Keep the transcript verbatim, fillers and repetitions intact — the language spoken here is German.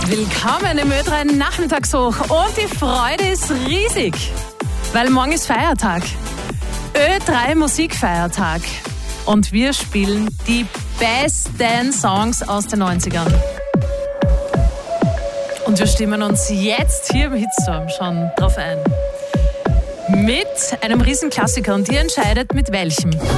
Willkommen im Ö drei Nachmittagshoch und die Freude ist riesig, weil morgen ist Feiertag. Ö drei Musikfeiertag und wir spielen die besten Songs aus den neunzigern. Und wir stimmen uns jetzt hier im Hitstorm schon drauf ein. Mit einem Riesenklassiker und ihr entscheidet mit welchem.